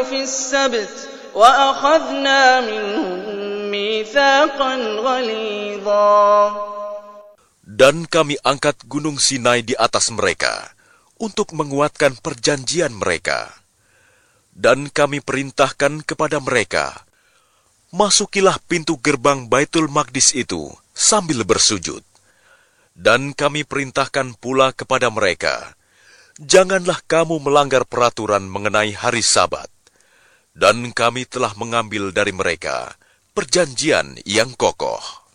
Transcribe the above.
في السبت وأخذنا منهم ميثاقا غليظا. Dan kami angkat gunung Sinai di atas mereka untuk menguatkan perjanjian mereka. Dan kami perintahkan kepada mereka, masukilah pintu gerbang Baitul Maqdis itu sambil bersujud. Dan kami perintahkan pula kepada mereka, janganlah kamu melanggar peraturan mengenai hari Sabat. Dan kami telah mengambil dari mereka perjanjian yang kokoh.